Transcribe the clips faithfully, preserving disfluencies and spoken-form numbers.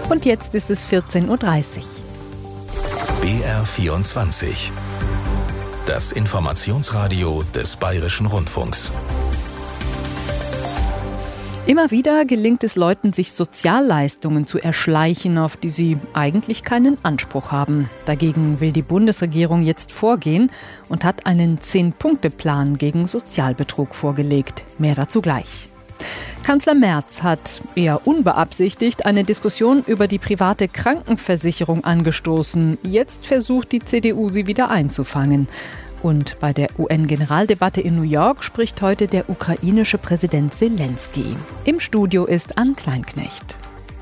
Und jetzt ist es vierzehn Uhr dreißig. B R vierundzwanzig. Das Informationsradio des Bayerischen Rundfunks. Immer wieder gelingt es Leuten, sich Sozialleistungen zu erschleichen, auf die sie eigentlich keinen Anspruch haben. Dagegen will die Bundesregierung jetzt vorgehen und hat einen Zehn-Punkte-Plan gegen Sozialbetrug vorgelegt. Mehr dazu gleich. Kanzler Merz hat eher unbeabsichtigt eine Diskussion über die private Krankenversicherung angestoßen. Jetzt versucht die C D U, sie wieder einzufangen. Und bei der U N-Generaldebatte in New York spricht heute der ukrainische Präsident Selenskyj. Im Studio ist Ann Kleinknecht.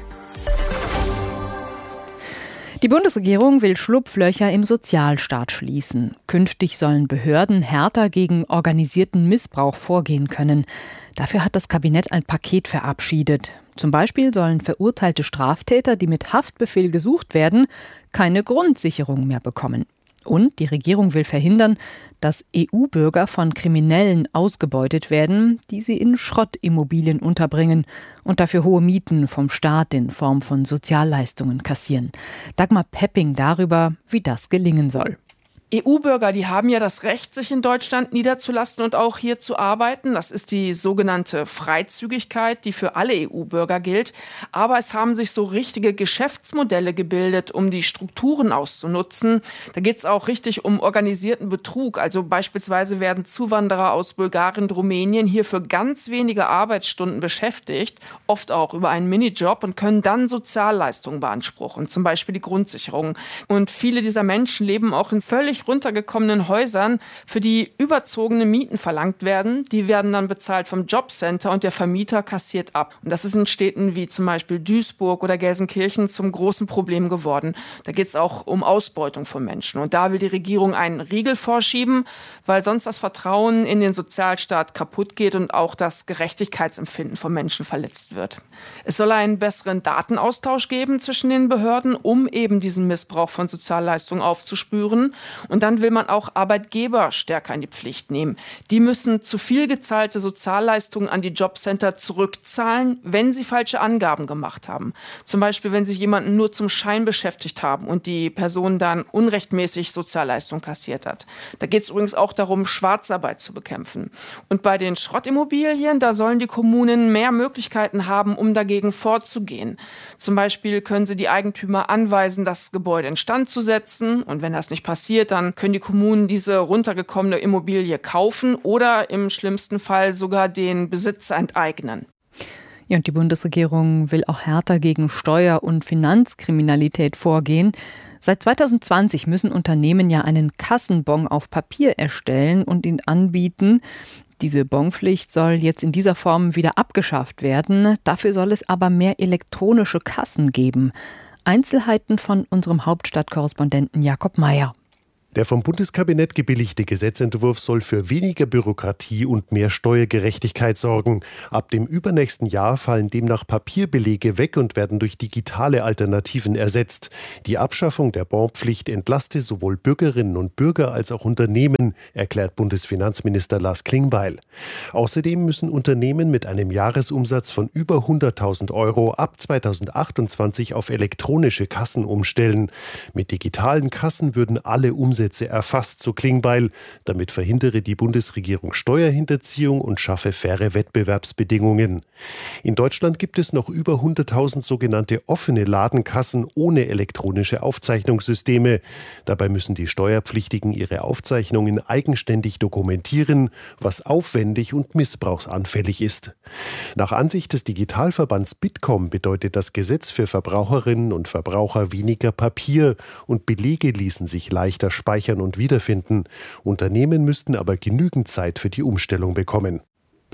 Die Bundesregierung will Schlupflöcher im Sozialstaat schließen. Künftig sollen Behörden härter gegen organisierten Missbrauch vorgehen können. Dafür hat das Kabinett ein Paket verabschiedet. Zum Beispiel sollen verurteilte Straftäter, die mit Haftbefehl gesucht werden, keine Grundsicherung mehr bekommen. Und die Regierung will verhindern, dass E U-Bürger von Kriminellen ausgebeutet werden, die sie in Schrottimmobilien unterbringen und dafür hohe Mieten vom Staat in Form von Sozialleistungen kassieren. Dagmar Pepping darüber, wie das gelingen soll. E U-Bürger, die haben ja das Recht, sich in Deutschland niederzulassen und auch hier zu arbeiten. Das ist die sogenannte Freizügigkeit, die für alle E U-Bürger gilt. Aber es haben sich so richtige Geschäftsmodelle gebildet, um die Strukturen auszunutzen. Da geht es auch richtig um organisierten Betrug. Also beispielsweise werden Zuwanderer aus Bulgarien und Rumänien hier für ganz wenige Arbeitsstunden beschäftigt, oft auch über einen Minijob, und können dann Sozialleistungen beanspruchen, zum Beispiel die Grundsicherung. Und viele dieser Menschen leben auch in völlig runtergekommenen Häusern, für die überzogene Mieten verlangt werden. Die werden dann bezahlt vom Jobcenter und der Vermieter kassiert ab. Und das ist in Städten wie zum Beispiel Duisburg oder Gelsenkirchen zum großen Problem geworden. Da geht es auch um Ausbeutung von Menschen. Und da will die Regierung einen Riegel vorschieben, weil sonst das Vertrauen in den Sozialstaat kaputt geht und auch das Gerechtigkeitsempfinden von Menschen verletzt wird. Es soll einen besseren Datenaustausch geben zwischen den Behörden, um eben diesen Missbrauch von Sozialleistungen aufzuspüren. Und dann will man auch Arbeitgeber stärker in die Pflicht nehmen. Die müssen zu viel gezahlte Sozialleistungen an die Jobcenter zurückzahlen, wenn sie falsche Angaben gemacht haben. Zum Beispiel, wenn sie jemanden nur zum Schein beschäftigt haben und die Person dann unrechtmäßig Sozialleistungen kassiert hat. Da geht es übrigens auch darum, Schwarzarbeit zu bekämpfen. Und bei den Schrottimmobilien, da sollen die Kommunen mehr Möglichkeiten haben, um dagegen vorzugehen. Zum Beispiel können sie die Eigentümer anweisen, das Gebäude instand zu setzen. Und wenn das nicht passiert, dann können die Kommunen diese runtergekommene Immobilie kaufen oder im schlimmsten Fall sogar den Besitzer enteignen. Ja, und die Bundesregierung will auch härter gegen Steuer- und Finanzkriminalität vorgehen. Seit zweitausendzwanzig müssen Unternehmen ja einen Kassenbon auf Papier erstellen und ihn anbieten. Diese Bonpflicht soll jetzt in dieser Form wieder abgeschafft werden. Dafür soll es aber mehr elektronische Kassen geben. Einzelheiten von unserem Hauptstadtkorrespondenten Jakob Meyer. Der vom Bundeskabinett gebilligte Gesetzentwurf soll für weniger Bürokratie und mehr Steuergerechtigkeit sorgen. Ab dem übernächsten Jahr fallen demnach Papierbelege weg und werden durch digitale Alternativen ersetzt. Die Abschaffung der Bonpflicht entlaste sowohl Bürgerinnen und Bürger als auch Unternehmen, erklärt Bundesfinanzminister Lars Klingbeil. Außerdem müssen Unternehmen mit einem Jahresumsatz von über hunderttausend Euro ab zweitausendachtundzwanzig auf elektronische Kassen umstellen. Mit digitalen Kassen würden alle Umsätze erfasst, so Klingbeil. Damit verhindere die Bundesregierung Steuerhinterziehung und schaffe faire Wettbewerbsbedingungen. In Deutschland gibt es noch über hunderttausend sogenannte offene Ladenkassen ohne elektronische Aufzeichnungssysteme. Dabei müssen die Steuerpflichtigen ihre Aufzeichnungen eigenständig dokumentieren, was aufwendig und missbrauchsanfällig ist. Nach Ansicht des Digitalverbands Bitkom bedeutet das Gesetz für Verbraucherinnen und Verbraucher weniger Papier und Belege ließen sich leichter speichern und wiederfinden. Unternehmen müssten aber genügend Zeit für die Umstellung bekommen.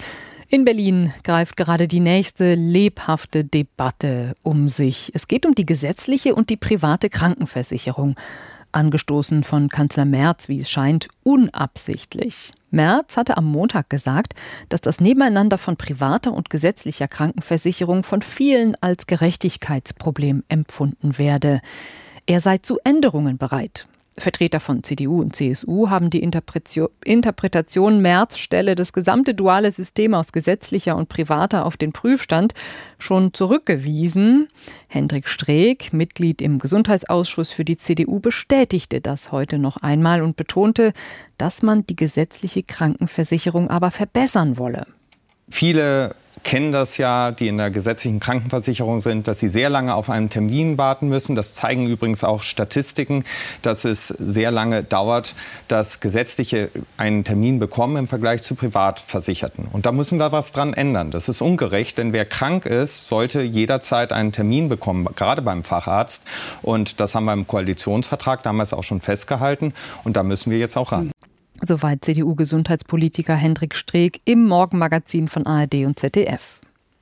In Berlin greift gerade die nächste lebhafte Debatte um sich. Es geht um die gesetzliche und die private Krankenversicherung. Angestoßen von Kanzler Merz, wie es scheint, unabsichtlich. Merz hatte am Montag gesagt, dass das Nebeneinander von privater und gesetzlicher Krankenversicherung von vielen als Gerechtigkeitsproblem empfunden werde. Er sei zu Änderungen bereit. Vertreter von C D U und C S U haben die Interpretation, Merz stelle das gesamte duale System aus gesetzlicher und privater auf den Prüfstand, schon zurückgewiesen. Hendrik Streeck, Mitglied im Gesundheitsausschuss für die C D U, bestätigte das heute noch einmal und betonte, dass man die gesetzliche Krankenversicherung aber verbessern wolle. Viele kennen das ja, die in der gesetzlichen Krankenversicherung sind, dass sie sehr lange auf einen Termin warten müssen. Das zeigen übrigens auch Statistiken, dass es sehr lange dauert, dass Gesetzliche einen Termin bekommen im Vergleich zu Privatversicherten. Und da müssen wir was dran ändern. Das ist ungerecht, denn wer krank ist, sollte jederzeit einen Termin bekommen, gerade beim Facharzt. Und das haben wir im Koalitionsvertrag damals auch schon festgehalten. Und da müssen wir jetzt auch ran. Soweit C D U-Gesundheitspolitiker Hendrik Streeck im Morgenmagazin von A R D und Z D F.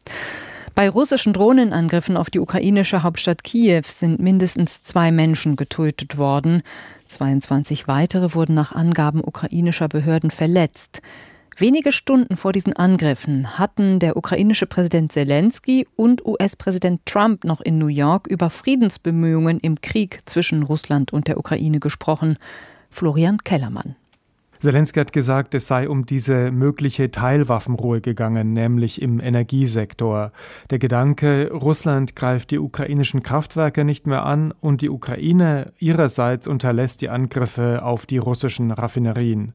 Bei russischen Drohnenangriffen auf die ukrainische Hauptstadt Kiew sind mindestens zwei Menschen getötet worden. zweiundzwanzig weitere wurden nach Angaben ukrainischer Behörden verletzt. Wenige Stunden vor diesen Angriffen hatten der ukrainische Präsident Zelensky und U S-Präsident Trump noch in New York über Friedensbemühungen im Krieg zwischen Russland und der Ukraine gesprochen. Florian Kellermann. Zelensky hat gesagt, es sei um diese mögliche Teilwaffenruhe gegangen, nämlich im Energiesektor. Der Gedanke, Russland greift die ukrainischen Kraftwerke nicht mehr an und die Ukraine ihrerseits unterlässt die Angriffe auf die russischen Raffinerien.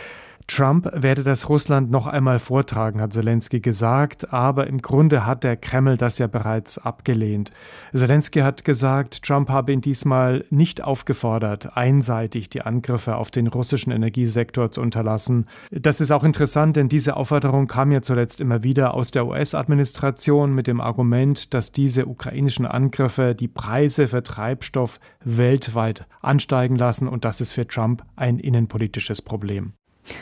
Trump werde das Russland noch einmal vortragen, hat Zelensky gesagt, aber im Grunde hat der Kreml das ja bereits abgelehnt. Zelensky hat gesagt, Trump habe ihn diesmal nicht aufgefordert, einseitig die Angriffe auf den russischen Energiesektor zu unterlassen. Das ist auch interessant, denn diese Aufforderung kam ja zuletzt immer wieder aus der U S-Administration mit dem Argument, dass diese ukrainischen Angriffe die Preise für Treibstoff weltweit ansteigen lassen und das ist für Trump ein innenpolitisches Problem.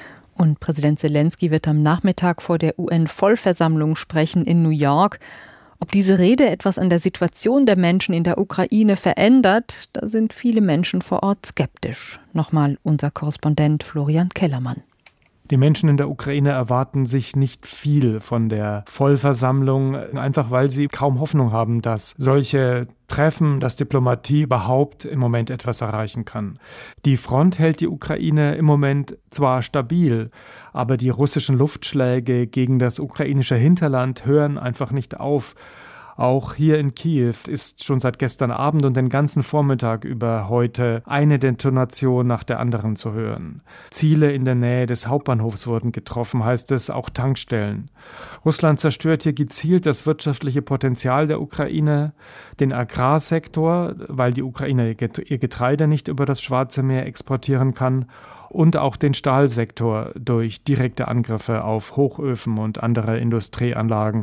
Und Präsident Zelensky wird am Nachmittag vor der U N-Vollversammlung sprechen in New York. Ob diese Rede etwas an der Situation der Menschen in der Ukraine verändert, da sind viele Menschen vor Ort skeptisch. Nochmal unser Korrespondent Florian Kellermann. Die Menschen in der Ukraine erwarten sich nicht viel von der Vollversammlung, einfach weil sie kaum Hoffnung haben, dass solche Treffen, dass Diplomatie überhaupt im Moment etwas erreichen kann. Die Front hält die Ukraine im Moment zwar stabil, aber die russischen Luftschläge gegen das ukrainische Hinterland hören einfach nicht auf. Auch hier in Kiew ist schon seit gestern Abend und den ganzen Vormittag über heute eine Detonation nach der anderen zu hören. Ziele in der Nähe des Hauptbahnhofs wurden getroffen, heißt es, auch Tankstellen. Russland zerstört hier gezielt das wirtschaftliche Potenzial der Ukraine, den Agrarsektor, weil die Ukraine ihr Getreide nicht über das Schwarze Meer exportieren kann, und auch den Stahlsektor durch direkte Angriffe auf Hochöfen und andere Industrieanlagen.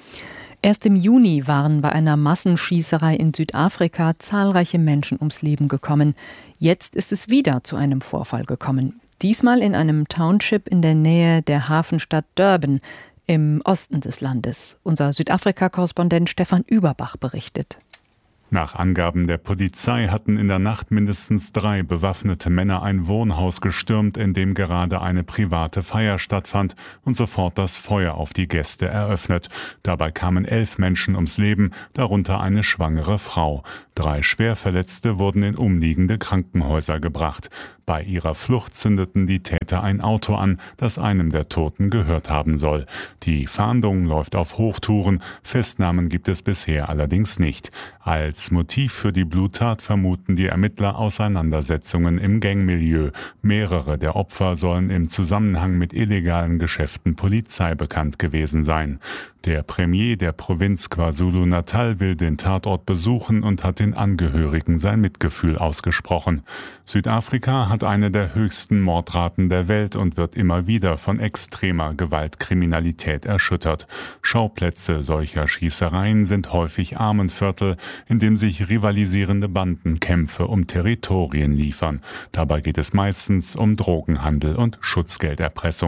Erst im Juni waren bei einer Massenschießerei in Südafrika zahlreiche Menschen ums Leben gekommen. Jetzt ist es wieder zu einem Vorfall gekommen. Diesmal in einem Township in der Nähe der Hafenstadt Durban im Osten des Landes. Unser Südafrika-Korrespondent Stefan Überbach berichtet. Nach Angaben der Polizei hatten in der Nacht mindestens drei bewaffnete Männer ein Wohnhaus gestürmt, in dem gerade eine private Feier stattfand und sofort das Feuer auf die Gäste eröffnet. Dabei kamen elf Menschen ums Leben, darunter eine schwangere Frau. Drei Schwerverletzte wurden in umliegende Krankenhäuser gebracht. Bei ihrer Flucht zündeten die Täter ein Auto an, das einem der Toten gehört haben soll. Die Fahndung läuft auf Hochtouren, Festnahmen gibt es bisher allerdings nicht. Als Motiv für die Bluttat vermuten die Ermittler Auseinandersetzungen im Gangmilieu. Mehrere der Opfer sollen im Zusammenhang mit illegalen Geschäften Polizei bekannt gewesen sein. Der Premier der Provinz KwaZulu-Natal will den Tatort besuchen und hat den Angehörigen sein Mitgefühl ausgesprochen. Südafrika hat eine der höchsten Mordraten der Welt und wird immer wieder von extremer Gewaltkriminalität erschüttert. Schauplätze solcher Schießereien sind häufig Armenviertel, in dem sich rivalisierende Banden Kämpfe um Territorien liefern. Dabei geht es meistens um Drogenhandel und Schutzgelderpressung.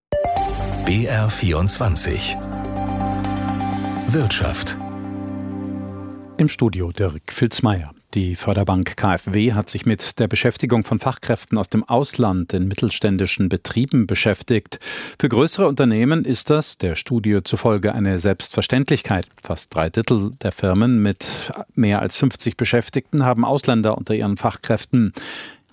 B R vierundzwanzig Wirtschaft. Im Studio Dirk Filzmeier. Die Förderbank K f W hat sich mit der Beschäftigung von Fachkräften aus dem Ausland in mittelständischen Betrieben beschäftigt. Für größere Unternehmen ist das der Studie zufolge eine Selbstverständlichkeit. Fast drei Drittel der Firmen mit mehr als fünfzig Beschäftigten haben Ausländer unter ihren Fachkräften.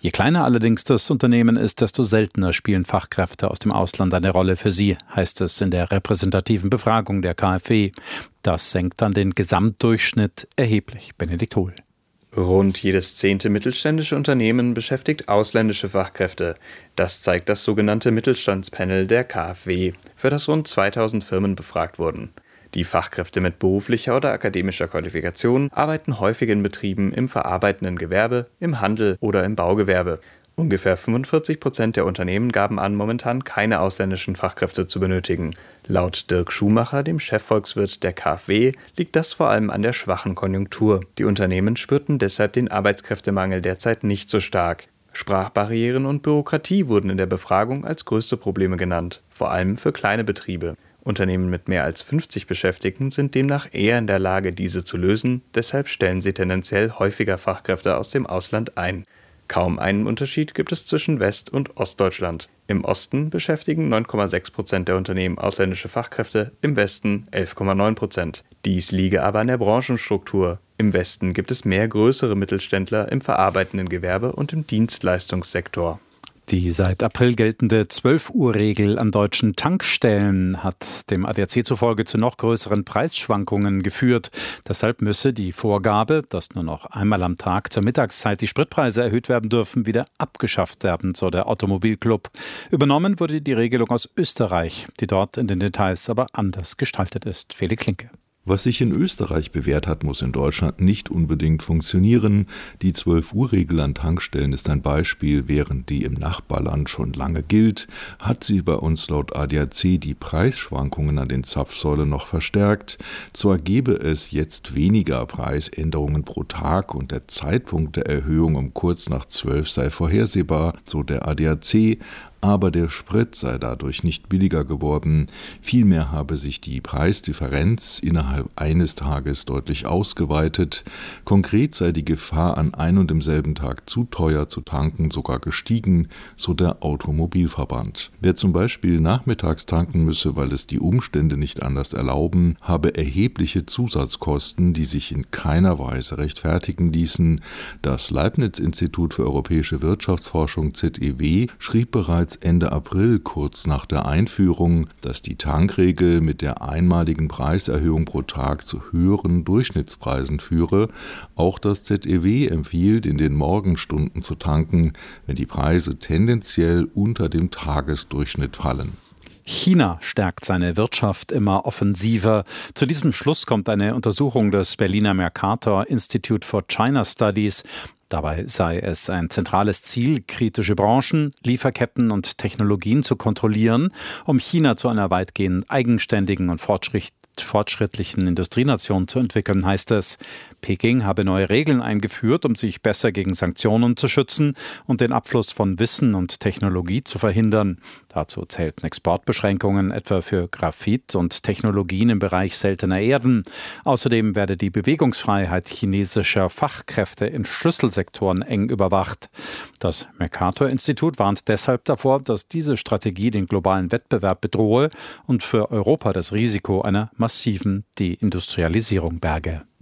Je kleiner allerdings das Unternehmen ist, desto seltener spielen Fachkräfte aus dem Ausland eine Rolle für sie, heißt es in der repräsentativen Befragung der K f W. Das senkt dann den Gesamtdurchschnitt erheblich. Benedikt Hohl. Rund jedes zehnte mittelständische Unternehmen beschäftigt ausländische Fachkräfte. Das zeigt das sogenannte Mittelstandspanel der K f W, für das rund zweitausend Firmen befragt wurden. Die Fachkräfte mit beruflicher oder akademischer Qualifikation arbeiten häufig in Betrieben im verarbeitenden Gewerbe, im Handel oder im Baugewerbe. Ungefähr fünfundvierzig Prozent der Unternehmen gaben an, momentan keine ausländischen Fachkräfte zu benötigen. Laut Dirk Schumacher, dem Chefvolkswirt der K f W, liegt das vor allem an der schwachen Konjunktur. Die Unternehmen spürten deshalb den Arbeitskräftemangel derzeit nicht so stark. Sprachbarrieren und Bürokratie wurden in der Befragung als größte Probleme genannt, vor allem für kleine Betriebe. Unternehmen mit mehr als fünfzig Beschäftigten sind demnach eher in der Lage, diese zu lösen, deshalb stellen sie tendenziell häufiger Fachkräfte aus dem Ausland ein. Kaum einen Unterschied gibt es zwischen West- und Ostdeutschland. Im Osten beschäftigen neun Komma sechs Prozent der Unternehmen ausländische Fachkräfte, im Westen elf Komma neun Prozent. Dies liege aber an der Branchenstruktur. Im Westen gibt es mehr größere Mittelständler im verarbeitenden Gewerbe und im Dienstleistungssektor. Die seit April geltende zwölf Uhr Regel an deutschen Tankstellen hat dem A D A C zufolge zu noch größeren Preisschwankungen geführt. Deshalb müsse die Vorgabe, dass nur noch einmal am Tag zur Mittagszeit die Spritpreise erhöht werden dürfen, wieder abgeschafft werden, so der Automobilclub. Übernommen wurde die Regelung aus Österreich, die dort in den Details aber anders gestaltet ist. Felix Linke. Was sich in Österreich bewährt hat, muss in Deutschland nicht unbedingt funktionieren. Die zwölf Uhr Regel an Tankstellen ist ein Beispiel. Während die im Nachbarland schon lange gilt, hat sie bei uns laut A D A C die Preisschwankungen an den Zapfsäulen noch verstärkt. Zwar gebe es jetzt weniger Preisänderungen pro Tag und der Zeitpunkt der Erhöhung um kurz nach zwölf sei vorhersehbar, so der A D A C, aber der Sprit sei dadurch nicht billiger geworden. Vielmehr habe sich die Preisdifferenz innerhalb eines Tages deutlich ausgeweitet. Konkret sei die Gefahr, an ein und demselben Tag zu teuer zu tanken, sogar gestiegen, so der Automobilverband. Wer zum Beispiel nachmittags tanken müsse, weil es die Umstände nicht anders erlauben, habe erhebliche Zusatzkosten, die sich in keiner Weise rechtfertigen ließen. Das Leibniz-Institut für europäische Wirtschaftsforschung Z E W schrieb bereits Ende April, kurz nach der Einführung, dass die Tankregel mit der einmaligen Preiserhöhung pro Tag zu höheren Durchschnittspreisen führe. Auch das Z E W empfiehlt, in den Morgenstunden zu tanken, wenn die Preise tendenziell unter dem Tagesdurchschnitt fallen. China stärkt seine Wirtschaft immer offensiver. Zu diesem Schluss kommt eine Untersuchung des Berliner Mercator Institute for China Studies. Dabei sei es ein zentrales Ziel, kritische Branchen, Lieferketten und Technologien zu kontrollieren, um China zu einer weitgehend eigenständigen und fortschrittlichen Industrienation zu entwickeln, heißt es. Peking habe neue Regeln eingeführt, um sich besser gegen Sanktionen zu schützen und den Abfluss von Wissen und Technologie zu verhindern. Dazu zählten Exportbeschränkungen etwa für Graphit und Technologien im Bereich seltener Erden. Außerdem werde die Bewegungsfreiheit chinesischer Fachkräfte in Schlüsselsektoren eng überwacht. Das Mercator-Institut warnt deshalb davor, dass diese Strategie den globalen Wettbewerb bedrohe und für Europa das Risiko einer massiven Deindustrialisierung berge.